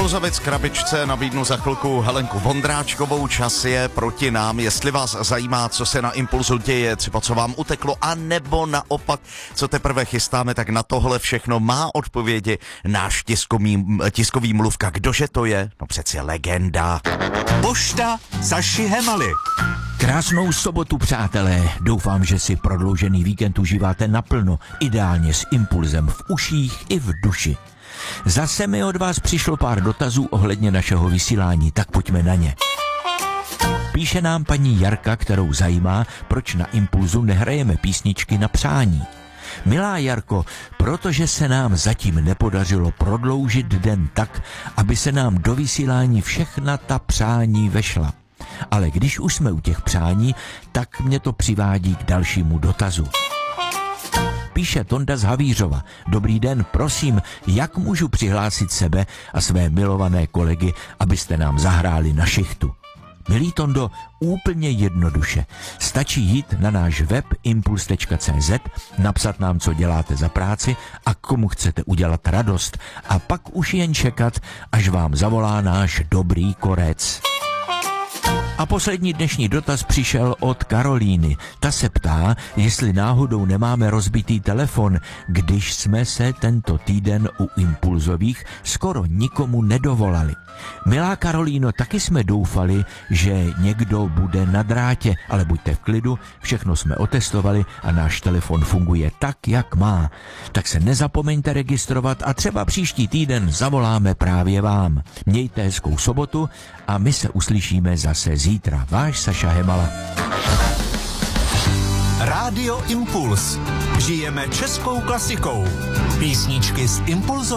Impulzovic krabičce nabídnu za chvilku Helenku Vondráčkovou. Čas je proti nám. Jestli vás zajímá, co se na Impulzu děje, třeba co vám uteklo, a nebo naopak, co teprve chystáme, tak na tohle všechno má odpovědi náš tiskový mluvka. Kdože to je? No přeci legenda. Pošta Saši Hemaly. Krásnou sobotu, přátelé. Doufám, že si prodloužený víkend užíváte naplno, ideálně s Impulzem v uších i v duši. Zase mi od vás přišlo pár dotazů ohledně našeho vysílání, tak pojďme na ně. Píše nám paní Jarka, kterou zajímá, proč na Impulzu nehrajeme písničky na přání. Milá Jarko, protože se nám zatím nepodařilo prodloužit den tak, aby se nám do vysílání všechna ta přání vešla. Ale když už jsme u těch přání, tak mě to přivádí k dalšímu dotazu. Píše Tonda z Havířova. Dobrý den, prosím, jak můžu přihlásit sebe a své milované kolegy, abyste nám zahráli na šichtu? Milý Tondo, úplně jednoduše. Stačí jít na náš web impuls.cz, napsat nám, co děláte za práci a komu chcete udělat radost, a pak už jen čekat, až vám zavolá náš dobrý korec. A poslední dnešní dotaz přišel od Karolíny. Ta se ptá, jestli náhodou nemáme rozbitý telefon, když jsme se tento týden u Impulzových skoro nikomu nedovolali. Milá Karolíno, taky jsme doufali, že někdo bude na drátě, ale buďte v klidu, všechno jsme otestovali a náš telefon funguje tak, jak má. Tak se nezapomeňte registrovat a třeba příští týden zavoláme právě vám. Mějte hezkou sobotu a my se uslyšíme zase zítra. Váš Saša Hemala. Rádio Impuls. Žijeme českou klasikou. Písničky z Impulzu.